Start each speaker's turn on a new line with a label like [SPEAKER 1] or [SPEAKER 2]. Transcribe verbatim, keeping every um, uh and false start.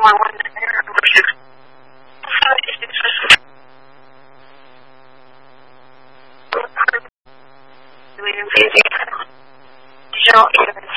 [SPEAKER 1] 我我那个不是，发的是就是为了这个，需要一个